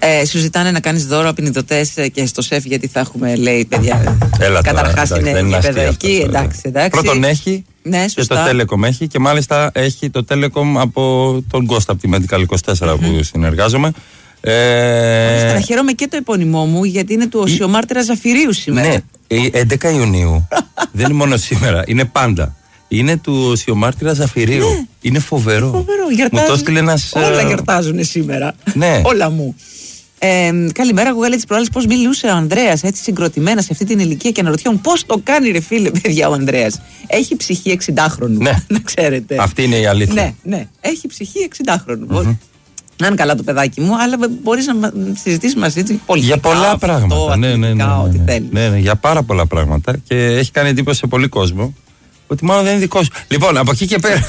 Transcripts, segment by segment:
Σου ζητάνε να κάνεις δώρο απεινιδωτές και στο σεφ, γιατί θα έχουμε, λέει, παιδιά. Καταρχάς είναι παιδική. Εντάξει. Πρώτον έχει. Ναι, και το Telecom έχει, και μάλιστα έχει το Telecom από τον Κώστα, από τη Medical 24 που συνεργάζομαι. Να χαίρομαι και το επώνυμό μου, γιατί είναι του Οσιομάρτυρα Ζαφυρίου σήμερα. Ναι, 11 Ιουνίου. Δεν είναι μόνο σήμερα, είναι πάντα. Είναι του Οσιομάρτυρα Ζαφυρίου. Ναι. Είναι φοβερό. Μου το έστειλε ένας. Όλα γιορτάζουν σήμερα. Ναι. Όλα μου. Καλημέρα, εγώ έλεγα τις προάλλες πώς μιλούσε ο Ανδρέας έτσι συγκροτημένα σε αυτή την ηλικία, και αναρωτιόμουν πώς το κάνει, ρε φίλε, παιδιά, ο Ανδρέας. Έχει ψυχή 60χρονου. Ναι. Να ξέρετε. Αυτή είναι η αλήθεια. Ναι. Έχει ψυχή 60χρονου. Να είναι καλά το παιδάκι μου, αλλά μπορείς να συζητήσεις μαζί του πολιτικά. Για πολλά πράγματα. Ό,τι θέλεις. Ναι, για πάρα πολλά πράγματα, και έχει κάνει εντύπωση σε πολύ κόσμο ότι μάλλον δεν είναι δικό σου. Λοιπόν, από εκεί και πέρα.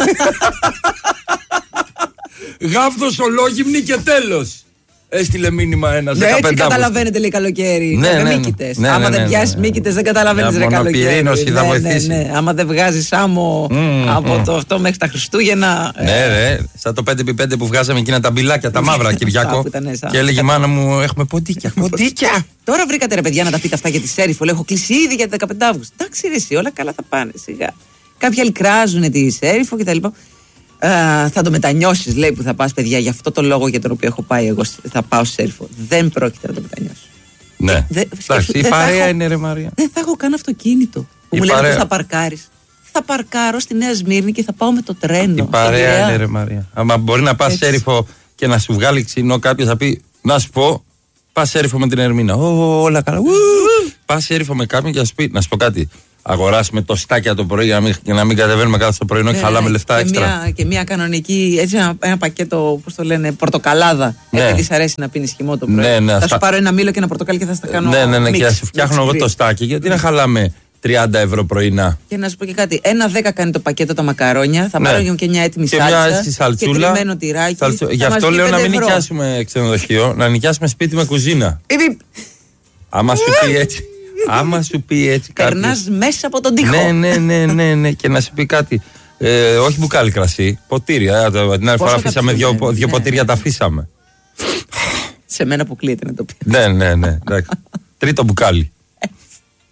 Γάβδος ολόγυμνη και τέλος. Έστειλε μήνυμα ένας 15. Έτσι καταλαβαίνετε, λέει, καλοκαίρι. Με μύκητες. Άμα δεν πιάσεις μύκητες, δεν καταλαβαίνεις, ρε καλοκαίρι. Θα βοηθήσει. Ναι. Άμα δεν βγάζεις άμμο από το αυτό μέχρι τα Χριστούγεννα. Ναι, σαν το 5x5 που βγάζαμε εκείνα τα μπιλάκια, τα μαύρα, Κυριακό. Και έλεγε η μάνα μου, έχουμε ποντίκια. Τώρα βρήκατε, ρε παιδιά, να τα πείτε αυτά για τη Σέριφο. Λέω, έχω κλείσει ήδη για 15 Αύγουστο. Εντάξει, ρε, εσύ, όλα καλά θα πάνε σιγά. Κάποιοι άλλοι κράζουν τη Σέριφο κτλ. Θα το μετανιώσεις, λέει, που θα πας, παιδιά, για αυτό το λόγο για τον οποίο έχω πάει εγώ. Θα πάω σε Σέριφο. Δεν πρόκειται να το μετανιώσω. Ναι. Η παρέα είναι, ρε Μαρία. Δεν θα έχω καν αυτοκίνητο. Που μου λένε, πού θα παρκάρεις. Θα παρκάρω στη Νέα Σμύρνη και θα πάω με το τρένο. Η παρέα είναι, ρε Μαρία. Άμα μπορεί να πας Σέριφο και να σου βγάλει ξινό κάποιος, θα πει, να σου πω, πας Σέριφο με την Ερμήνα. Όλα καλά. Πας Σέριφο με κάποιον και να σου πει, να σου πω κάτι. Αγοράσουμε το στάκια το πρωί για να μην κατεβαίνουμε κάθε το πρωινό και χαλάμε λεφτά έξτρα. Και μια κανονική, έτσι ένα πακέτο, πώς το λένε, πορτοκαλάδα. Επειδή της αρέσει να πίνεις χυμό το πρωί. Θα σου πάρω ένα μήλο και ένα πορτοκάλι και θα στα κάνω. Ναι, και θα σου φτιάχνω εγώ το στάκι. Γιατί να χαλάμε 30 ευρώ πρωινά. Και να σου πω και κάτι, 1,10 κάνει το πακέτο τα μακαρόνια. Θα πάρω και μια έτοιμη σάλτσα. Και τριμμένο τυράκι. Γι' αυτό λέω να μην νοικιάσουμε ξενοδοχείο, να νοικιάσουμε σπίτι με κουζίνα. Άμα σου πει έτσι. Άμα σου πει έτσι κάτι. Περνάς μέσα από τον τοίχο. Ναι. Και να σου πει κάτι. Όχι μπουκάλι κρασί, ποτήρια. Την άλλη φορά αφήσαμε δύο ποτήρια, τα αφήσαμε. Σε μένα που κλείεται να το πει. Ναι. Εντάξει. Τρίτο μπουκάλι.